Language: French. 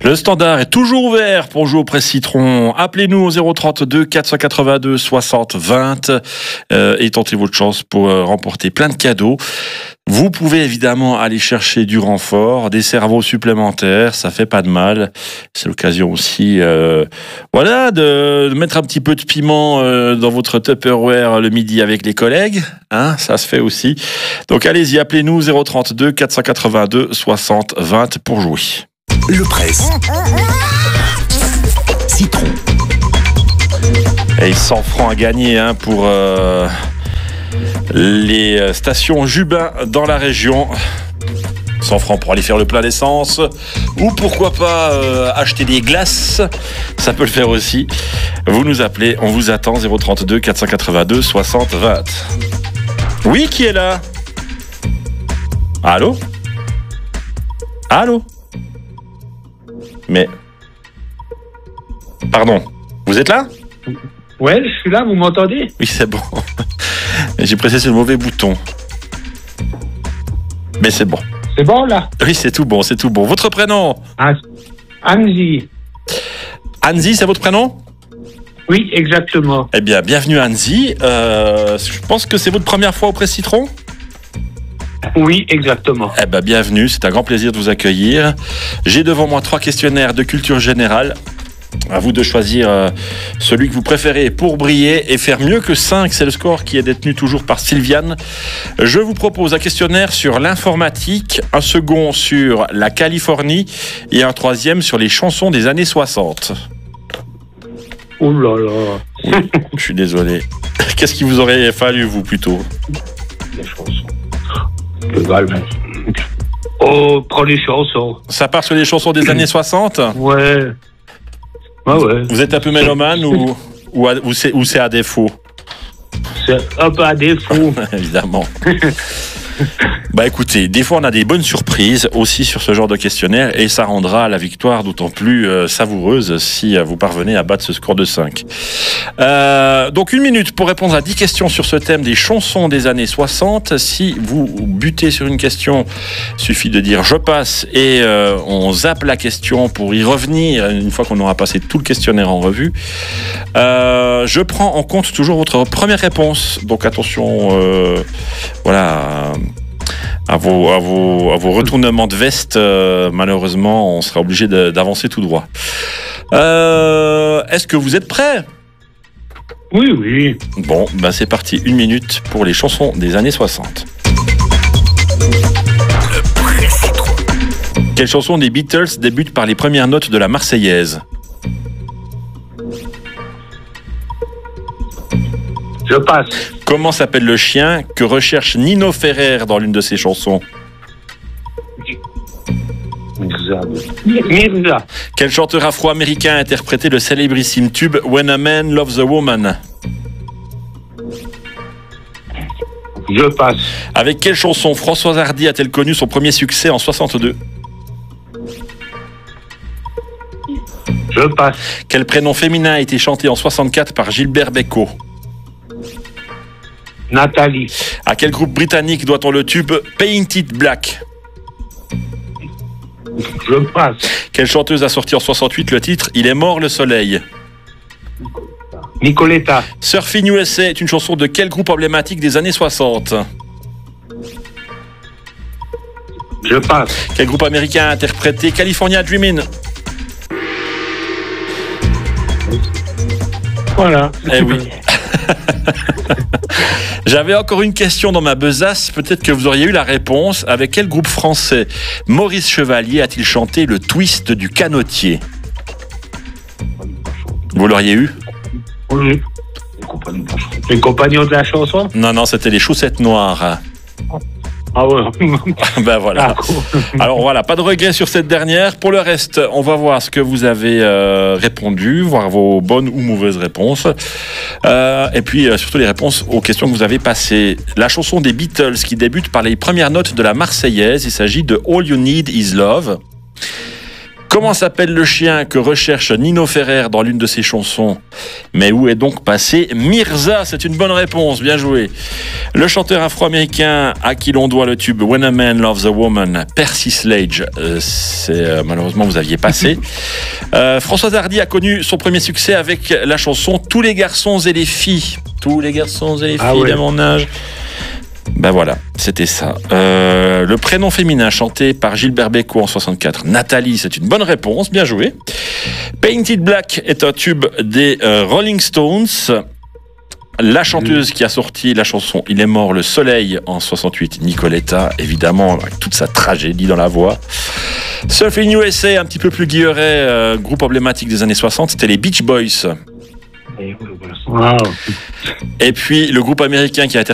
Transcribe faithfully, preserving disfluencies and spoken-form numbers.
Le standard est toujours ouvert pour jouer au Presse Citron. Appelez-nous au zéro trente-deux quatre cent quatre-vingt-deux soixante vingt euh, et tentez votre chance pour euh, remporter plein de cadeaux. Vous pouvez évidemment aller chercher du renfort, des cerveaux supplémentaires, ça fait pas de mal. C'est l'occasion aussi, euh, voilà, de, de mettre un petit peu de piment euh, dans votre Tupperware le midi avec les collègues, hein, ça se fait aussi. Donc allez-y, appelez-nous zéro trente-deux quatre cent quatre-vingt-deux soixante vingt pour jouer. Le Presse Citron. Et cent francs à gagner hein, pour euh, les stations Jubin dans la région. cent francs pour aller faire le plein d'essence. Ou pourquoi pas euh, acheter des glaces. Ça peut le faire aussi. Vous nous appelez, on vous attend. Zéro trente-deux quatre cent quatre-vingt-deux soixante vingt. Oui, qui est là? Allô? Allô? Mais... Pardon, vous êtes là? Ouais, je suis là, vous m'entendez? Oui, c'est bon. J'ai pressé sur le mauvais bouton. Mais c'est bon. C'est bon, là? Oui, c'est tout bon, c'est tout bon. Votre prénom? Ah, Anzi. Anzi, c'est votre prénom? Oui, exactement. Eh bien, bienvenue Anzi. Euh, je pense que c'est votre première fois au Presse Citron? Oui, exactement. Eh bien, bienvenue, c'est un grand plaisir de vous accueillir. J'ai devant moi trois questionnaires de culture générale. À vous de choisir euh, celui que vous préférez pour briller et faire mieux que cinq. C'est le score qui est détenu toujours par Sylviane. Je vous propose un questionnaire sur l'informatique, un second sur la Californie et un troisième sur les chansons des années soixante. Oh là là. Oui, je suis désolé. Qu'est-ce qui vous aurait fallu, vous, plutôt? Les chansons. Le calme. Oh, prends les chansons. Ça part sur les chansons des années soixante? Ouais. Ah ouais. Vous êtes un peu mélomane ou, ou, à, ou, c'est, ou c'est à défaut? C'est un peu à défaut. Évidemment. Bah écoutez, des fois on a des bonnes surprises aussi sur ce genre de questionnaire et ça rendra la victoire d'autant plus euh, savoureuse si euh, vous parvenez à battre ce score de cinq. Euh, donc une minute pour répondre à dix questions sur ce thème des chansons des années soixante. Si vous butez sur une question, suffit de dire je passe et euh, on zappe la question pour y revenir une fois qu'on aura passé tout le questionnaire en revue. Euh, je prends en compte toujours votre première réponse, donc attention, euh, voilà... À vos, à, vos, à vos retournements de veste, euh, malheureusement, on sera obligé de, d'avancer tout droit. Euh, est-ce que vous êtes prêts? Oui, oui. Bon, ben c'est parti. Une minute pour les chansons des années soixante. Quelle chanson des Beatles débute par les premières notes de la Marseillaise? Je passe. Comment s'appelle le chien que recherche Nino Ferrer dans l'une de ses chansons? Mirza. Quel chanteur afro-américain a interprété le célébrissime tube When a Man Loves a Woman? Je passe. Avec quelle chanson Françoise Hardy a-t-elle connu son premier succès en soixante-deux? Je passe. Quel prénom féminin a été chanté en soixante-quatre par Gilbert Bécaud? Nathalie. À quel groupe britannique doit-on le tube Painted Black? Je passe. Quelle chanteuse a sorti en soixante-huit le titre Il est mort le soleil? Nicoletta. Surfing U S A est une chanson de quel groupe emblématique des années soixante? Je passe. Quel groupe américain a interprété California Dreamin'? Voilà. Eh oui. J'avais encore une question dans ma besace, peut-être que vous auriez eu la réponse. Avec quel groupe français Maurice Chevalier a-t-il chanté le twist du canotier? Vous l'auriez eu? Oui. Les compagnons de la chanson? Non, non, c'était les Chaussettes Noires. Ah ouais. Ben voilà. Ah, cool. Alors voilà, pas de regret sur cette dernière. Pour le reste, on va voir ce que vous avez euh, répondu, voir vos bonnes ou mauvaises réponses. Euh, et puis euh, surtout les réponses aux questions que vous avez passées. La chanson des Beatles qui débute par les premières notes de la Marseillaise, il s'agit de All You Need Is Love. Comment s'appelle le chien que recherche Nino Ferrer dans l'une de ses chansons? Mais où est donc passé Mirza? C'est une bonne réponse, bien joué. Le chanteur afro-américain à qui l'on doit le tube When a Man Loves a Woman, Percy Sledge, euh, c'est euh, malheureusement vous aviez passé. euh, Françoise Hardy a connu son premier succès avec la chanson Tous les garçons et les filles. Tous les garçons et les filles ah ouais. de mon âge. Ben voilà, c'était ça. Euh, le prénom féminin chanté par Gilbert Bécaud en soixante-quatre, Nathalie, c'est une bonne réponse, bien joué. Painted Black est un tube des euh, Rolling Stones. La chanteuse qui a sorti la chanson Il est mort le soleil en soixante-huit, Nicoletta, évidemment, avec toute sa tragédie dans la voix. Surfing U S A, un petit peu plus guilleret, euh, groupe emblématique des années soixante, c'était les Beach Boys. Wow. Et puis le groupe américain qui a été